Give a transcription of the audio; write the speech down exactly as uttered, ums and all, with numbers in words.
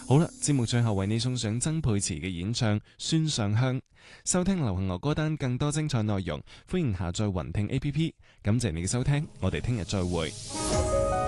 好啦，節目最後為你送上曾沛慈嘅演唱《孫尚香》。收聽流行樂歌單更多精彩內容，歡迎下載雲聽 A P P。感謝你嘅收聽，我哋聽日再會。